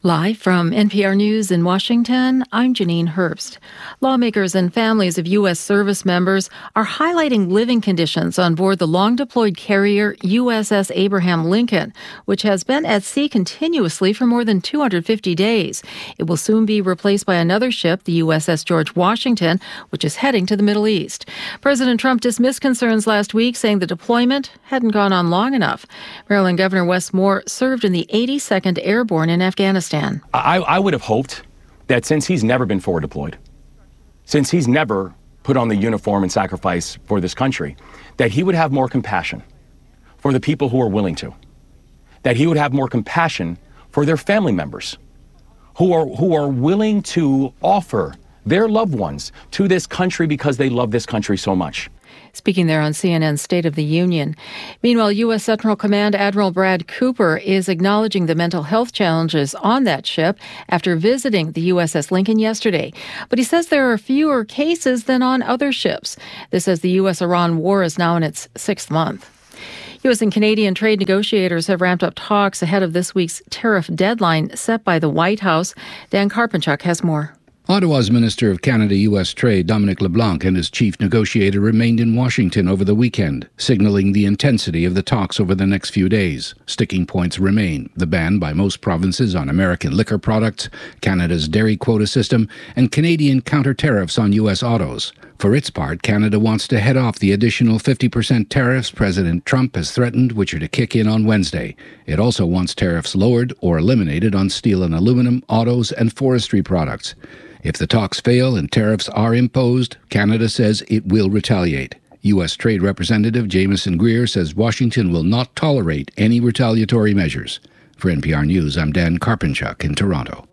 Live from NPR News in Washington, I'm Janine Herbst. Lawmakers and families of U.S. service members are highlighting living conditions on board the long-deployed carrier USS Abraham Lincoln, which has been at sea continuously for more than 250 days. It will soon be replaced by another ship, the USS George Washington, which is heading to the Middle East. President Trump dismissed concerns last week, saying the deployment hadn't gone on long enough. Maryland Governor Wes Moore served in the 82nd Airborne in Afghanistan. I would have hoped that since he's never been forward deployed, since he's never put on the uniform and sacrifice for this country, that he would have more compassion for the people who are willing to, that he would have more compassion for their family members who are willing to offer their loved ones to this country because they love this country so much. Speaking there on CNN's State of the Union. Meanwhile, U.S. Central Command Admiral Brad Cooper is acknowledging the mental health challenges on that ship after visiting the USS Lincoln yesterday. But he says there are fewer cases than on other ships. This as the U.S.-Iran war is now in its 6th month. U.S. and Canadian trade negotiators have ramped up talks ahead of this week's tariff deadline set by the White House. Dan Karpenchuk has more. Ottawa's Minister of Canada-U.S. Trade, Dominic LeBlanc, and his chief negotiator remained in Washington over the weekend, signaling the intensity of the talks over the next few days. Sticking points remain: the ban by most provinces on American liquor products, Canada's dairy quota system, and Canadian counter-tariffs on U.S. autos. For its part, Canada wants to head off the additional 50% tariffs President Trump has threatened, which are to kick in on Wednesday. It also wants tariffs lowered or eliminated on steel and aluminum, autos, and forestry products. If the talks fail and tariffs are imposed, Canada says it will retaliate. U.S. Trade Representative Jamieson Greer says Washington will not tolerate any retaliatory measures. For NPR News, I'm Dan Karpenchuk in Toronto.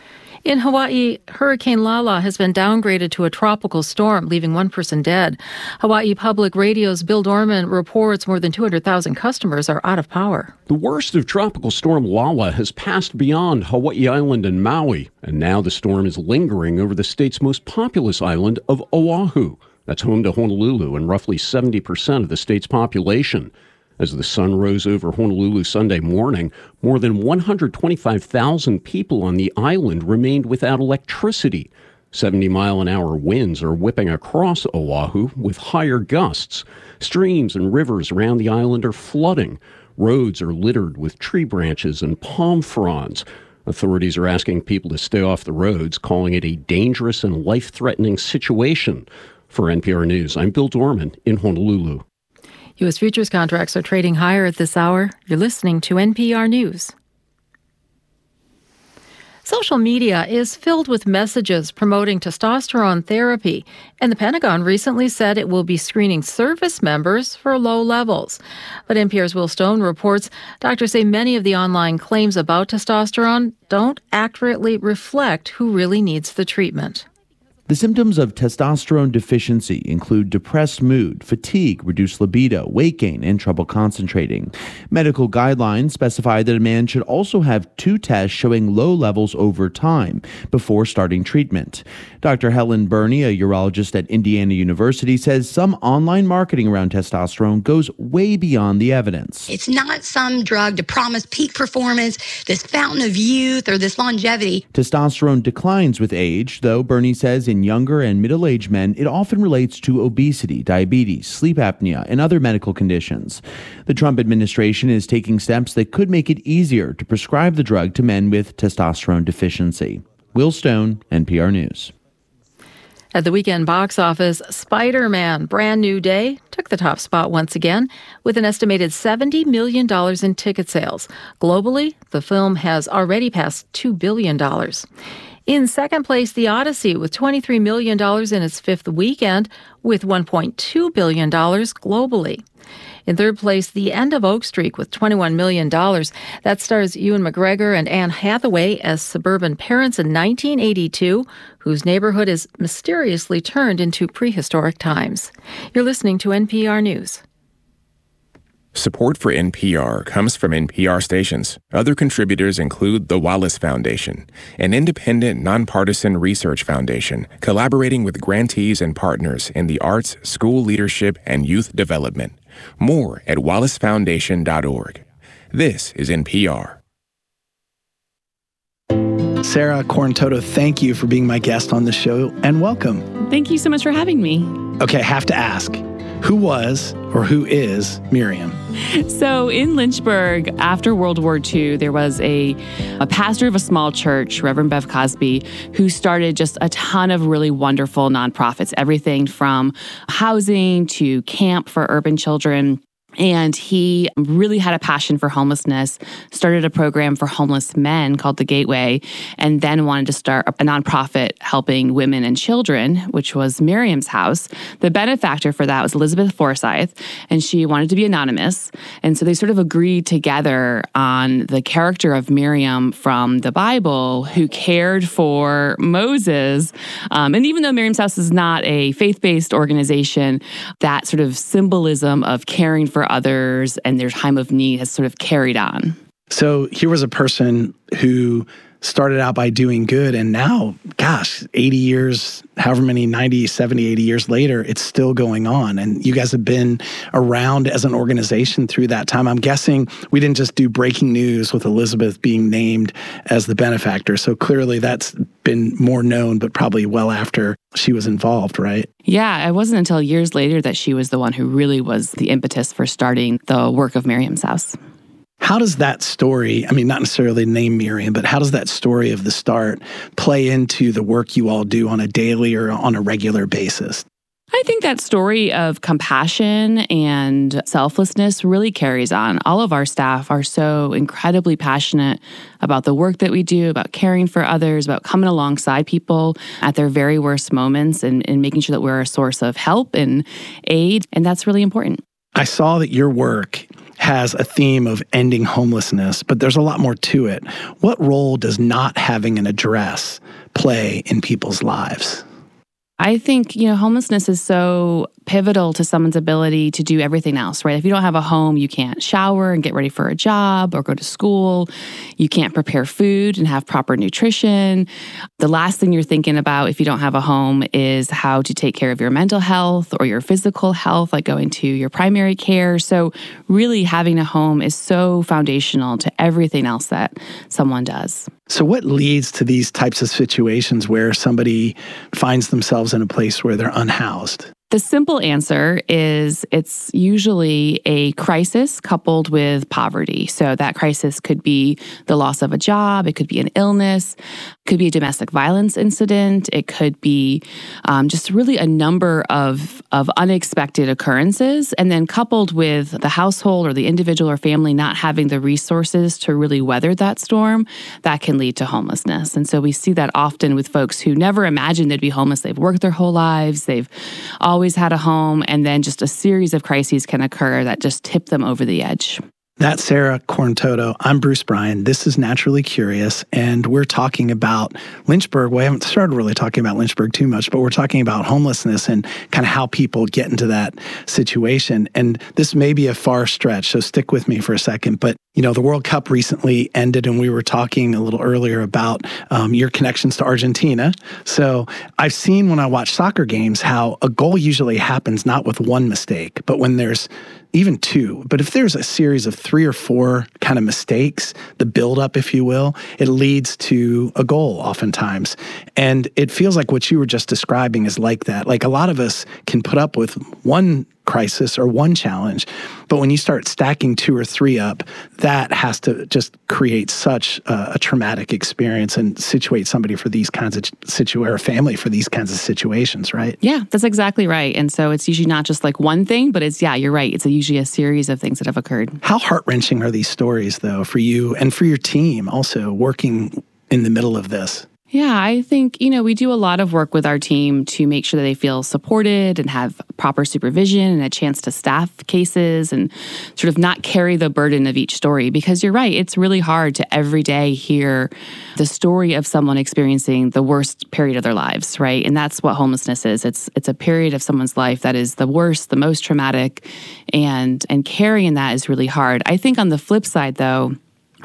In Hawaii, Hurricane Lala has been downgraded to a tropical storm, leaving one person dead. Hawaii Public Radio's Bill Dorman reports more than 200,000 customers are out of power. The worst of Tropical Storm Lala has passed beyond Hawaii Island and Maui, and now the storm is lingering over the state's most populous island of Oahu. That's home to Honolulu and roughly 70% of the state's population. As the sun rose over Honolulu Sunday morning, more than 125,000 people on the island remained without electricity. 70-mile-an-hour winds are whipping across Oahu with higher gusts. Streams and rivers around the island are flooding. Roads are littered with tree branches and palm fronds. Authorities are asking people to stay off the roads, calling it a dangerous and life-threatening situation. For NPR News, I'm Bill Dorman in Honolulu. U.S. futures contracts are trading higher at this hour. You're listening to NPR News. Social media is filled with messages promoting testosterone therapy, and the Pentagon recently said it will be screening service members for low levels. But NPR's Will Stone reports doctors say many of the online claims about testosterone don't accurately reflect who really needs the treatment. The symptoms of testosterone deficiency include depressed mood, fatigue, reduced libido, weight gain, and trouble concentrating. Medical guidelines specify that a man should also have 2 tests showing low levels over time before starting treatment. Dr. Helen Burney, a urologist at Indiana University, says some online marketing around testosterone goes way beyond the evidence. It's not some drug to promise peak performance, this fountain of youth, or this longevity. Testosterone declines with age, though Burney says in younger and middle-aged men, it often relates to obesity, diabetes, sleep apnea, and other medical conditions. The Trump administration is taking steps that could make it easier to prescribe the drug to men with testosterone deficiency. Will Stone, NPR News. At the weekend box office, Spider-Man: Brand New Day took the top spot once again with an estimated $70 million in ticket sales. Globally, the film has already passed $2 billion. In second place, The Odyssey with $23 million in its 5th weekend, with $1.2 billion globally. In third place, The End of Oak Street with $21 million. That stars Ewan McGregor and Anne Hathaway as suburban parents in 1982, whose neighborhood is mysteriously turned into prehistoric times. You're listening to NPR News. Support for NPR comes from NPR stations. Other contributors include the Wallace Foundation, an independent, nonpartisan research foundation collaborating with grantees and partners in the arts, school leadership, and youth development. More at wallacefoundation.org. This is NPR. Sarah Quarantoto, thank you for being my guest on the show, and welcome. Thank you so much for having me. Okay, I have to ask, who was or who is Miriam? So in Lynchburg, after World War II, there was a pastor of a small church, Reverend Bev Cosby, who started just a ton of really wonderful nonprofits, everything from housing to camp for urban children. And he really had a passion for homelessness, started a program for homeless men called The Gateway, and then wanted to start a nonprofit helping women and children, which was Miriam's House. The benefactor for that was Elizabeth Forsyth, and she wanted to be anonymous. And so they sort of agreed together on the character of Miriam from the Bible who cared for Moses. And even though Miriam's House is not a faith-based organization, that sort of symbolism of caring for others and their time of need has sort of carried on. So here was a person who started out by doing good, and now, 80 years, however many, 90, 70, 80 years later, it's still going on. And you guys have been around as an organization through that time. I'm guessing we didn't just do breaking news with Elizabeth being named as the benefactor. So clearly that's been more known, but probably well after she was involved, right? Yeah, it wasn't until years later that she was the one who really was the impetus for starting the work of Miriam's House. How does that story, not necessarily name Miriam, but how does that story of the start play into the work you all do on a daily or on a regular basis? I think that story of compassion and selflessness really carries on. All of our staff are so incredibly passionate about the work that we do, about caring for others, about coming alongside people at their very worst moments and making sure that we're a source of help and aid. And that's really important. I saw that your work has a theme of ending homelessness, but there's a lot more to it. What role does not having an address play in people's lives? I think, homelessness is so pivotal to someone's ability to do everything else, right? If you don't have a home, you can't shower and get ready for a job or go to school. You can't prepare food and have proper nutrition. The last thing you're thinking about if you don't have a home is how to take care of your mental health or your physical health, like going to your primary care. So really having a home is so foundational to everything else that someone does. So what leads to these types of situations where somebody finds themselves in a place where they're unhoused? The simple answer is it's usually a crisis coupled with poverty. So that crisis could be the loss of a job, it could be an illness, it could be a domestic violence incident, it could be just really a number of unexpected occurrences. And then coupled with the household or the individual or family not having the resources to really weather that storm, that can lead to homelessness. And so we see that often with folks who never imagined they'd be homeless. They've worked their whole lives, they've always had a home, and then just a series of crises can occur that just tip them over the edge. That's Sarah Quarantoto. I'm Bruce Bryan. This is Naturally Curious, and we're talking about Lynchburg. We haven't started really talking about Lynchburg too much, but we're talking about homelessness and kind of how people get into that situation. And this may be a far stretch, so stick with me for a second. But, the World Cup recently ended, and we were talking a little earlier about your connections to Argentina. So I've seen when I watch soccer games how a goal usually happens not with one mistake, but when there's even two. But if there's a series of 3 or 4 kind of mistakes, the buildup, if you will, it leads to a goal oftentimes. And it feels like what you were just describing is like that. Like a lot of us can put up with one crisis or one challenge, but when you start stacking 2 or 3 up, that has to just create such a traumatic experience and situate somebody for these kinds of or a family for these kinds of situations, right? Yeah, that's exactly right. And so it's usually not just like one thing, but you're right. It's usually a series of things that have occurred. How heart-wrenching are these stories, though, for you and for your team also working in the middle of this? Yeah, I think, we do a lot of work with our team to make sure that they feel supported and have proper supervision and a chance to staff cases and sort of not carry the burden of each story. Because you're right, it's really hard to every day hear the story of someone experiencing the worst period of their lives, right? And that's what homelessness is. It's a period of someone's life that is the worst, the most traumatic, and carrying that is really hard. I think on the flip side, though,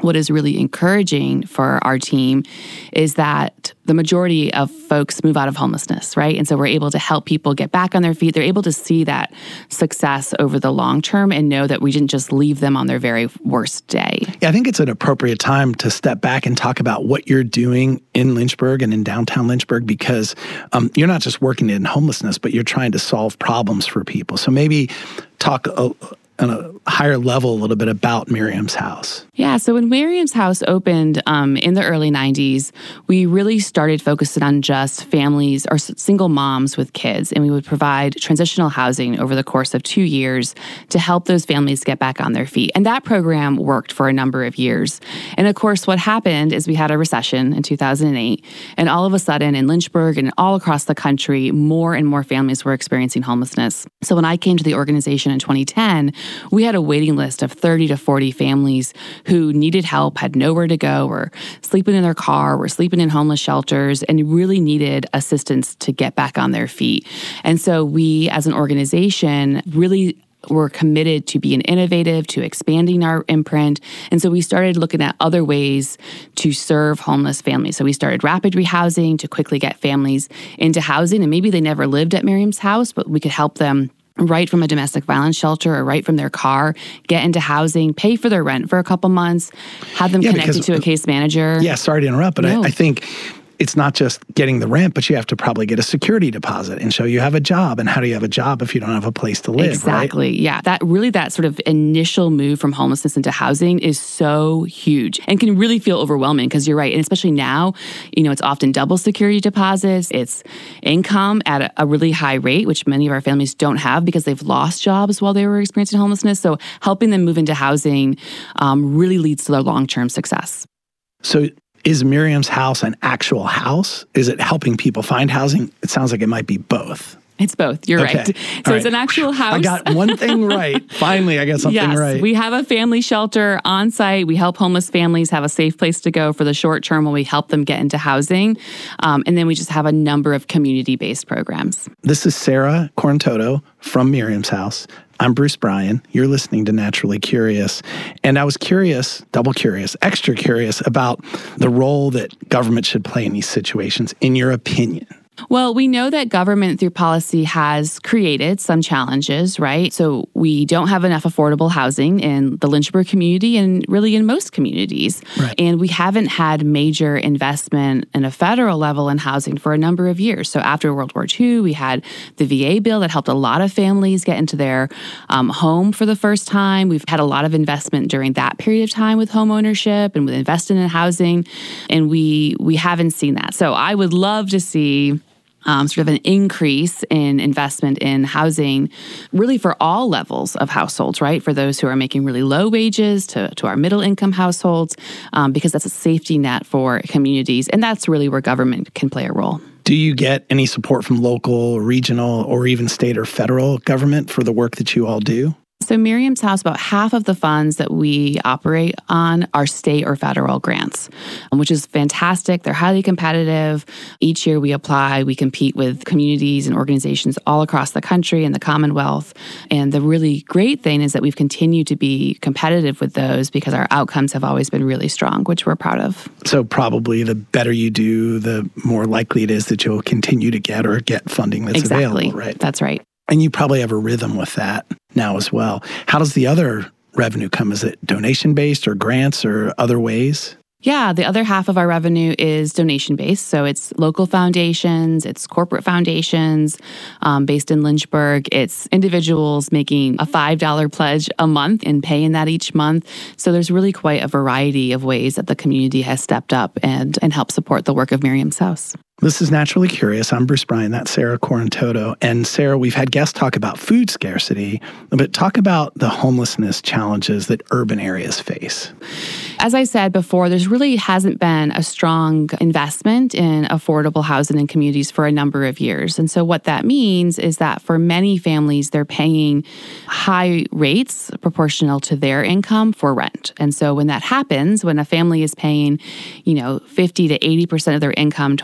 what is really encouraging for our team is that the majority of folks move out of homelessness, right? And so we're able to help people get back on their feet. They're able to see that success over the long term and know that we didn't just leave them on their very worst day. Yeah, I think it's an appropriate time to step back and talk about what you're doing in Lynchburg and in downtown Lynchburg, because you're not just working in homelessness, but you're trying to solve problems for people. So maybe talk on a higher level a little bit about Miriam's House. Yeah, so when Miriam's House opened in the early 90s, we really started focusing on just families or single moms with kids, and we would provide transitional housing over the course of 2 years to help those families get back on their feet. And that program worked for a number of years. And of course, what happened is we had a recession in 2008, and all of a sudden in Lynchburg and all across the country, more and more families were experiencing homelessness. So when I came to the organization in 2010, we had a waiting list of 30 to 40 families who needed help, had nowhere to go, were sleeping in their car, were sleeping in homeless shelters, and really needed assistance to get back on their feet. And so we, as an organization, really were committed to being innovative, to expanding our imprint. And so we started looking at other ways to serve homeless families. So we started rapid rehousing to quickly get families into housing. And maybe they never lived at Miriam's House, but we could help them right from a domestic violence shelter or right from their car, get into housing, pay for their rent for a couple months, have them connected to a case manager. Yeah, sorry to interrupt, but I think it's not just getting the rent, but you have to probably get a security deposit and show you have a job. And how do you have a job if you don't have a place to live? Exactly. Right? Yeah. That sort of initial move from homelessness into housing is so huge and can really feel overwhelming, because you're right. And especially now, it's often double security deposits. It's income at a really high rate, which many of our families don't have because they've lost jobs while they were experiencing homelessness. So helping them move into housing really leads to their long-term success. So is Miriam's House an actual house? Is it helping people find housing? It sounds like it might be both. It's both. You're right. So it's an actual house. I got one thing right. Finally, I got something right. We have a family shelter on site. We help homeless families have a safe place to go for the short term while we help them get into housing. And then we just have a number of community-based programs. This is Sarah Quarantoto from Miriam's House. I'm Bruce Bryan. You're listening to Naturally Curious. And I was curious, double curious, extra curious about the role that government should play in these situations, in your opinion. Well, we know that government through policy has created some challenges, right? So we don't have enough affordable housing in the Lynchburg community and really in most communities. Right. And we haven't had major investment in a federal level in housing for a number of years. So after World War II, we had the VA bill that helped a lot of families get into their home for the first time. We've had a lot of investment during that period of time with home ownership and with investing in housing. And we haven't seen that. So I would love to see sort of an increase in investment in housing, really for all levels of households, right? For those who are making really low wages to our middle income households, because that's a safety net for communities. And that's really where government can play a role. Do you get any support from local, regional, or even state or federal government for the work that you all do? So Miriam's House, about half of the funds that we operate on are state or federal grants, which is fantastic. They're highly competitive. Each year we apply, we compete with communities and organizations all across the country and the Commonwealth. And the really great thing is that we've continued to be competitive with those because our outcomes have always been really strong, which we're proud of. So probably the better you do, the more likely it is that you'll continue to get funding that's available, right? That's right. And you probably have a rhythm with that now as well. How does the other revenue come? Is it donation-based or grants or other ways? Yeah, the other half of our revenue is donation-based. So it's local foundations, it's corporate foundations based in Lynchburg. It's individuals making a $5 pledge a month and paying that each month. So there's really quite a variety of ways that the community has stepped up and helped support the work of Miriam's House. This is Naturally Curious. I'm Bruce Bryan. That's Sarah Quarantoto. And Sarah, we've had guests talk about food scarcity, but talk about the homelessness challenges that urban areas face. As I said before, there's really hasn't been a strong investment in affordable housing in communities for a number of years. And so what that means is that for many families, they're paying high rates proportional to their income for rent. And so when that happens, when a family is paying, 50 to 80% of their income towards their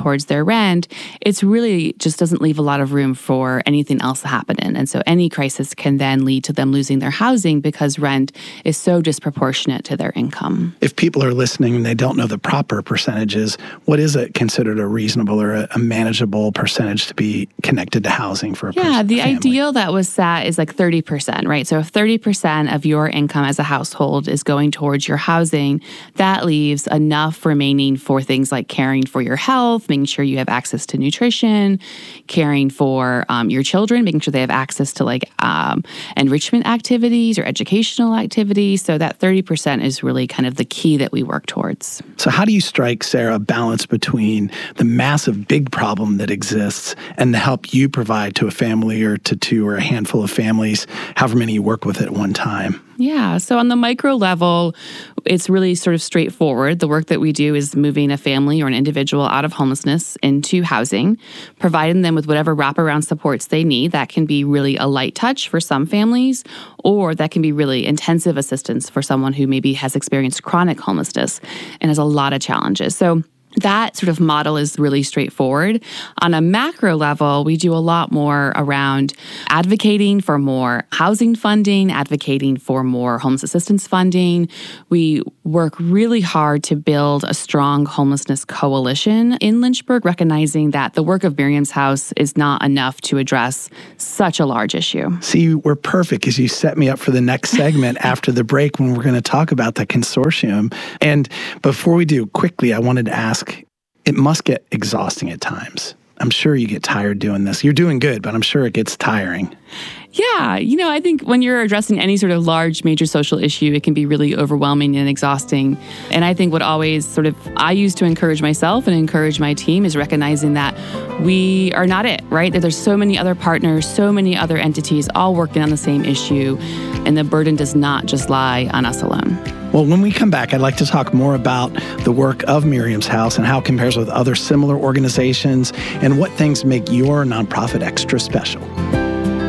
rent, it's really just doesn't leave a lot of room for anything else to happen in. And so any crisis can then lead to them losing their housing because rent is so disproportionate to their income. If people are listening and they don't know the proper percentages, what is it considered a reasonable or a manageable percentage to be connected to housing for a person? Yeah, the ideal that was set is like 30%, right? So if 30% of your income as a household is going towards your housing, that leaves enough remaining for things like caring for your health, making sure you have access to nutrition, caring for your children, making sure they have access to like enrichment activities or educational activities. So that 30% is really kind of the key that we work towards. So how do you strike, Sarah, a balance between the massive big problem that exists and the help you provide to a family or to two or a handful of families, however many you work with at one time? Yeah. So on the micro level, it's really sort of straightforward. The work that we do is moving a family or an individual out of homelessness into housing, providing them with whatever wraparound supports they need. That can be really a light touch for some families, or that can be really intensive assistance for someone who maybe has experienced chronic homelessness and has a lot of challenges. So that sort of model is really straightforward. On a macro level, we do a lot more around advocating for more housing funding, advocating for more homeless assistance funding. We work really hard to build a strong homelessness coalition in Lynchburg, recognizing that the work of Miriam's House is not enough to address such a large issue. See, we're perfect because you set me up for the next segment after the break when we're going to talk about the consortium. And before we do, quickly, I wanted to ask, it must get exhausting at times. I'm sure you get tired doing this. You're doing good, but I'm sure it gets tiring. Yeah, I think when you're addressing any sort of large major social issue, it can be really overwhelming and exhausting. And I think what always I use to encourage myself and encourage my team is recognizing that we are not it, right? That there's so many other partners, so many other entities all working on the same issue, and the burden does not just lie on us alone. Well, when we come back, I'd like to talk more about the work of Miriam's House and how it compares with other similar organizations and what things make your nonprofit extra special.